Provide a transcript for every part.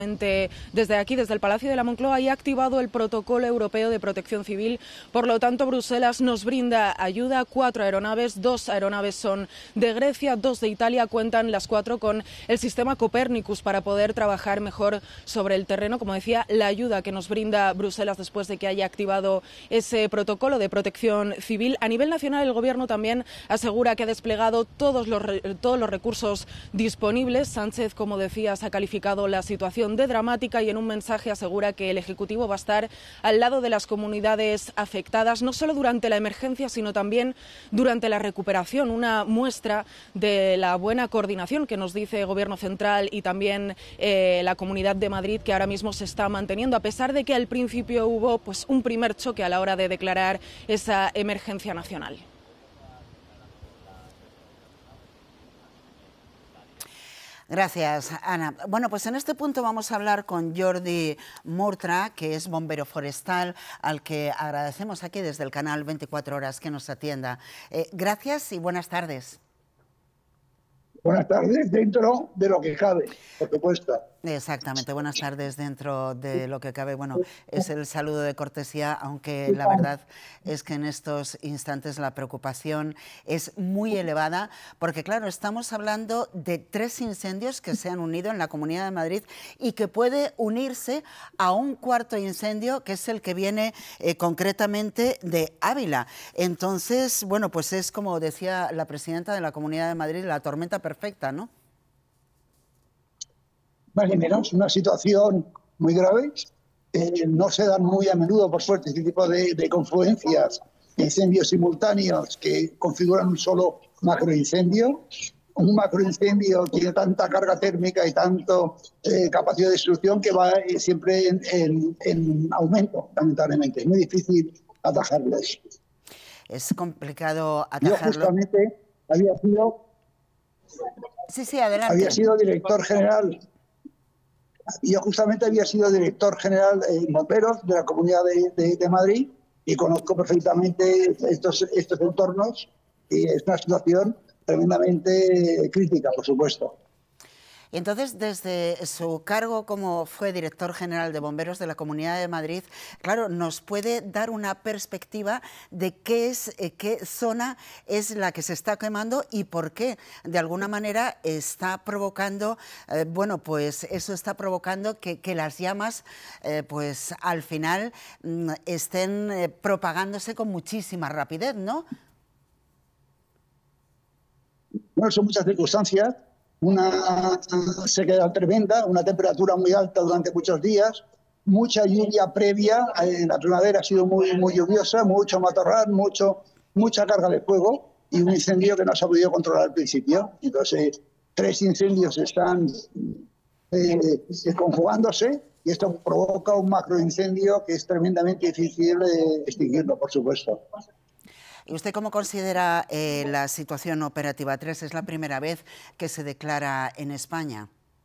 Desde aquí, desde el Palacio de la Moncloa, ha activado el Protocolo Europeo de Protección Civil. Por lo tanto, Bruselas nos brinda ayuda. 4 aeronaves, 2 aeronaves son de Grecia, 2 de Italia. Cuentan las 4 con el sistema Copernicus para poder trabajar mejor sobre el terreno. Como decía, la ayuda que nos brinda Bruselas después de que haya activado ese protocolo de protección civil. A nivel nacional, el Gobierno también asegura que ha desplegado todos los recursos disponibles. Sánchez, como decías, ha calificado la situación de dramática y en un mensaje asegura que el Ejecutivo va a estar al lado de las comunidades afectadas, no solo durante la emergencia, sino también durante la recuperación. Una muestra de la buena coordinación que nos dice el Gobierno central y también la Comunidad de Madrid, que ahora mismo se está manteniendo, a pesar de que al principio hubo un primer choque a la hora de declarar esa emergencia nacional. Gracias, Ana. Bueno, pues en este punto vamos a hablar con Jordi Murtra, que es bombero forestal, al que agradecemos aquí desde el canal 24 Horas que nos atienda. Gracias y buenas tardes. Buenas tardes, dentro de lo que cabe, por supuesto. Exactamente, buenas tardes dentro de lo que cabe. Bueno, es el saludo de cortesía, aunque la verdad es que en estos instantes la preocupación es muy elevada, porque claro, estamos hablando de 3 incendios que se han unido en la Comunidad de Madrid y que puede unirse a un cuarto incendio, que es el que viene concretamente de Ávila. Entonces, bueno, pues es como decía la presidenta de la Comunidad de Madrid, la tormenta perfecta, ¿no? Más o menos, una situación muy grave. No se dan muy a menudo, por suerte, este tipo de confluencias, incendios simultáneos que configuran un solo macroincendio. Un macroincendio tiene tanta carga térmica y tanto capacidad de destrucción que va siempre en aumento, lamentablemente. Es muy difícil atajarlos. Es complicado atajarlo. Yo justamente había sido... Sí, adelante. Había sido director general... Yo justamente había sido director general de bomberos de la Comunidad de Madrid y conozco perfectamente estos entornos y es una situación tremendamente crítica, por supuesto. Y entonces, desde su cargo como fue director general de bomberos de la Comunidad de Madrid, claro, nos puede dar una perspectiva de qué zona es la que se está quemando y por qué, de alguna manera, está provocando, bueno, pues eso está provocando que las llamas, pues al final estén propagándose con muchísima rapidez, ¿no? Bueno, son muchas circunstancias. Una sequedad tremenda, una temperatura muy alta durante muchos días, mucha lluvia previa. En la primavera ha sido muy lluviosa, mucho matorral, mucha carga de fuego y un incendio que no se ha podido controlar al principio. Entonces, 3 incendios están conjugándose y esto provoca un macroincendio que es tremendamente difícil de extinguirlo, por supuesto. ¿Y usted cómo considera la situación operativa 3? ¿Es la primera vez que se declara en España?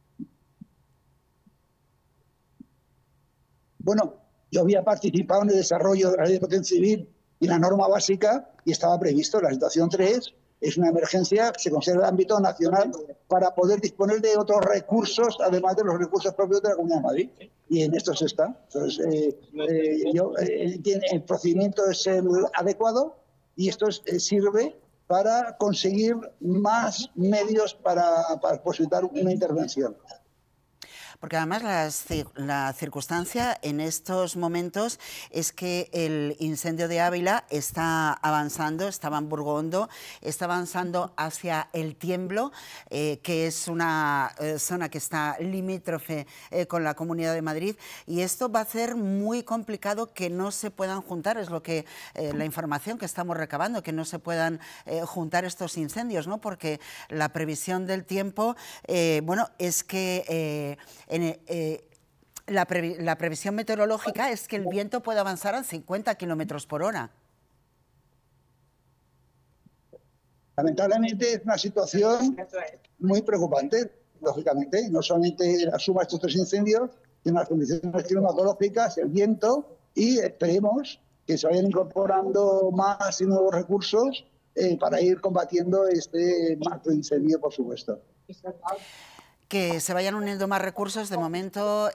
Bueno, yo había participado en el desarrollo de la Ley de Protección Civil y la norma básica y estaba previsto. La situación 3 es una emergencia que se considera de ámbito nacional para poder disponer de otros recursos, además de los recursos propios de la Comunidad de Madrid. Y en esto se está. Entonces, el procedimiento es el adecuado y esto sirve para conseguir más medios para posibilitar una intervención. Porque además la circunstancia en estos momentos es que el incendio de Ávila está avanzando, estaba en Burgondo, está avanzando hacia el Tiemblo, que es una zona que está limítrofe con la Comunidad de Madrid, y esto va a hacer muy complicado que no se puedan juntar, es lo que la información que estamos recabando, que no se puedan juntar estos incendios, ¿no? Porque la previsión del tiempo, bueno, es que la previsión meteorológica es que el viento puede avanzar a 50 kilómetros por hora. Lamentablemente es una situación muy preocupante, lógicamente. No solamente la suma de estos 3 incendios, sino las condiciones climatológicas, el viento, y esperemos que se vayan incorporando más y nuevos recursos para ir combatiendo este macroincendio, por supuesto. que se vayan uniendo más recursos. De momento